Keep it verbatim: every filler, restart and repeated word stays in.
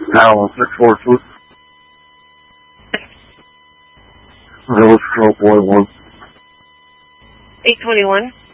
Alan, six four two. Village Trail Boy one. eight twenty-one.